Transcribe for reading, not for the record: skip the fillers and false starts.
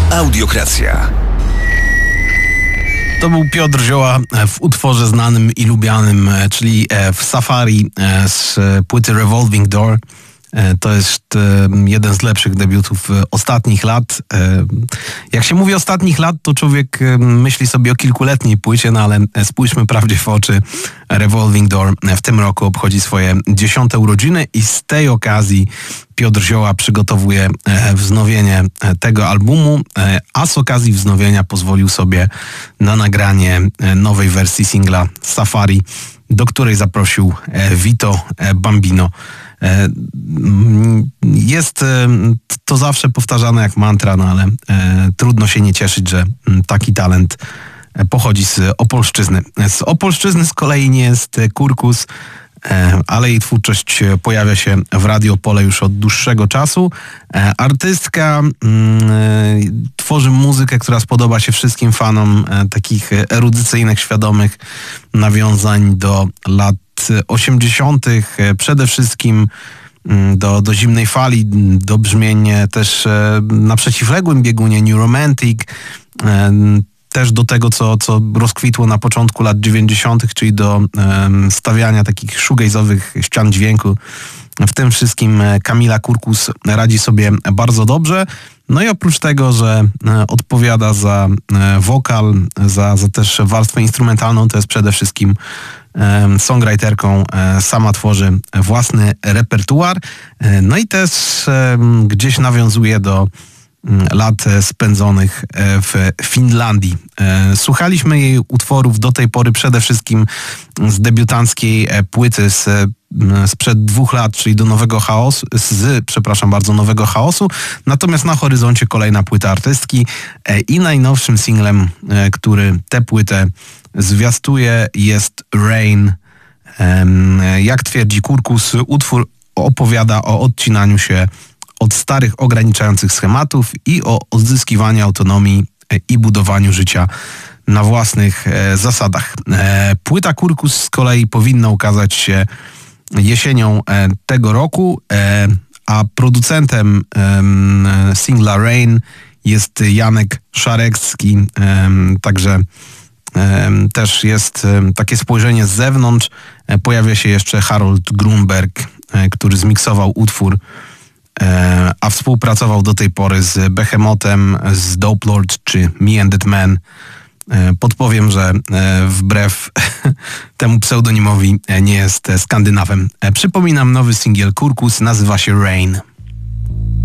Audiokracja. To był Piotr Zioła w utworze znanym i lubianym, czyli w Safari z płyty Revolving Door. To jest jeden z lepszych debiutów ostatnich lat. Jak się mówi ostatnich lat, to człowiek myśli sobie o kilkuletniej płycie, no ale spójrzmy prawdzie w oczy. Revolving Door w tym roku obchodzi swoje 10. urodziny i z tej okazji Piotr Zioła przygotowuje wznowienie tego albumu, a z okazji wznowienia pozwolił sobie na nagranie nowej wersji singla Safari, do której zaprosił Vito Bambino. Jest to zawsze powtarzane jak mantra, no ale trudno się nie cieszyć, że taki talent pochodzi z Opolszczyzny. Z Opolszczyzny z kolei nie jest Kurkus, ale jej twórczość pojawia się w Radio Opole już od dłuższego czasu. Artystka tworzy muzykę, która spodoba się wszystkim fanom takich erudycyjnych, świadomych nawiązań do lat 80., przede wszystkim do zimnej fali, do brzmień też na przeciwległym biegunie New Romantic, też do tego, co rozkwitło na początku lat 90., czyli do stawiania takich shoegaze'owych ścian dźwięku. W tym wszystkim Kamila Kurkus radzi sobie bardzo dobrze. No i oprócz tego, że odpowiada za wokal, za też warstwę instrumentalną, to jest przede wszystkim songwriterką, sama tworzy własny repertuar. No i też gdzieś nawiązuje do lat spędzonych w Finlandii. Słuchaliśmy jej utworów do tej pory przede wszystkim z debiutanckiej płyty sprzed 2 lat, czyli do Nowego Chaosu. Natomiast na horyzoncie kolejna płyta artystki i najnowszym singlem, który tę płytę zwiastuje, jest Rain. Jak twierdzi Kurkus, utwór opowiada o odcinaniu się od starych, ograniczających schematów i o odzyskiwaniu autonomii i budowaniu życia na własnych zasadach. Płyta Kurkus z kolei powinna ukazać się jesienią tego roku, a producentem singla Rain jest Janek Szarecki, także też jest takie spojrzenie z zewnątrz. Pojawia się jeszcze Harold Grunberg, który zmiksował utwór, a współpracował do tej pory z Behemotem, z Dope Lord czy Me and That Man. Podpowiem, że wbrew temu pseudonimowi nie jest Skandynawem. Przypominam, nowy singiel Kurkus nazywa się Rain.